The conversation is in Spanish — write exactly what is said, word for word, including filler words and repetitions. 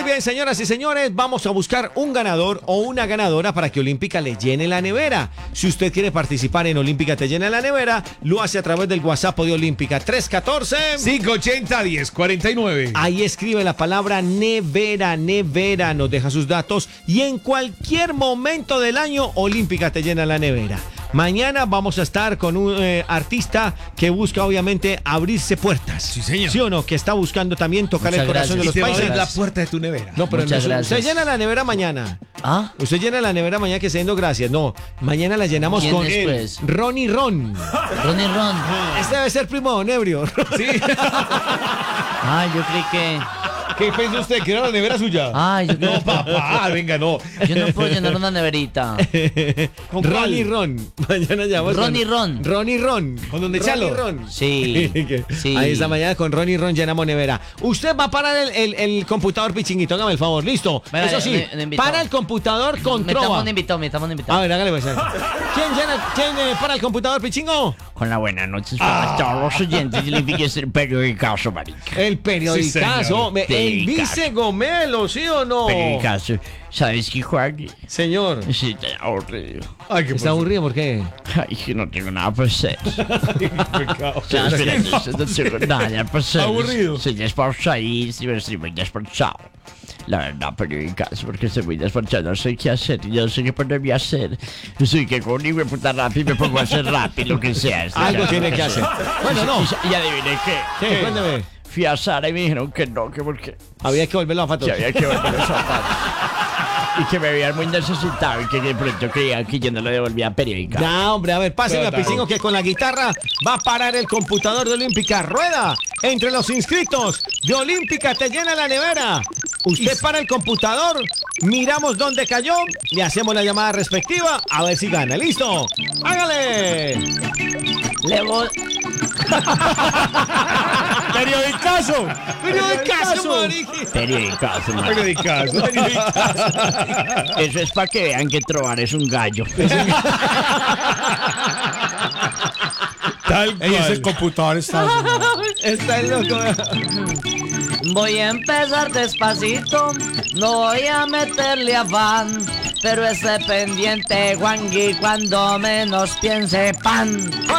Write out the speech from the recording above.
bien, señoras y señores, vamos a buscar un ganador o una ganadora para que Olímpica le llene la nevera. Si usted quiere participar en Olímpica te llena la nevera, lo hace a través del WhatsApp de Olímpica tres uno cuatro cinco ochenta, diez cuarenta y nueve. Ahí escribe la palabra nevera, nevera, nos deja sus datos y en cualquier momento del año Olímpica te llena la nevera. Mañana vamos a estar con un eh, artista que busca obviamente abrirse puertas. Sí, señor. ¿Sí o no? Que está buscando también tocar Muchas el corazón gracias. de los Te va a abrir países. la puerta de tu nevera. No, pero Muchas no, gracias. usted llena la nevera mañana. ¿Ah? Usted llena la nevera mañana que se yendo gracias. No, mañana la llenamos ¿Quién con después? Ronnie Ron. Ronnie Ron. Este debe ser primo de Don Ebrio. Sí. Ah, yo creí que... ¿Qué pensó usted? ¿Que era la nevera suya? Ay, yo No, papá, venga, no. Yo no puedo llenar una neverita. ¿Con cuál? Ronnie Ron. Mañana llamamos con Ronnie Ron. Ronnie Ron. ¿Con don Ronnie Chalo? Ron. Sí. Sí. Ahí esta mañana con Ronnie Ron llenamos nevera. Usted va a parar el, el, el computador, Pichinguito, hágame el favor, listo. Venga, Eso sí, un- un invitado. para el computador con Me estamos trova. un invitado, me estamos un invitado. A ver, hágale pues. ¿Quién llena, quién eh, para el computador, Pichingo? Con la buena noches para todos los oyentes de Olímpica es el periodicazo, marica. El periodicazo, señor. me- el Periodicazo. vice Gomelo, ¿sí o no? Periodicazo. ¿Sabes qué, Juan? Señor, Sí, te aburrido. Ay, qué ¿está aburrido por qué? Ay, que no tengo nada para hacer. pecado. Ya, espérate, no tengo nada para hacer. Aburrido. Soy despachado y estoy muy despachado. La verdad, periódicas, porque estoy muy despachado, no sé qué hacer, y yo no sé qué ponerme a hacer. Yo soy que con un hijo de puta rap y me pongo a hacer rap y lo que sea. Este Algo caso, tiene que hacer. Bueno, no. Y, y adiviné qué. ¿Qué? Cuénteme. Fui a Sara y me dijeron que no, que porque Había que volverlo a que zapatos. había que volver los zapatos. Y que me veían muy necesitado y que de pronto creían que yo no lo devolvía periódica. Ya, hombre, a ver, pásenme a Total. Picingo que con la guitarra va a parar el computador de Olímpica. Rueda entre los inscritos de Olímpica te llena la nevera. Usted para el computador, miramos dónde cayó, le hacemos la llamada respectiva, a ver si gana. ¿Listo? ¡Hágale! Le voy... ¡Periodicazo! ¡Periodicazo, mariqui! Periodicazo, man. Periodicazo. Eso es para que vean que Trovar es un gallo. Tal Ey, ese cual. computador está... Está loco. Voy a empezar despacito, no voy a meterle afán, pero ese pendiente, Juangui, cuando menos piense pan.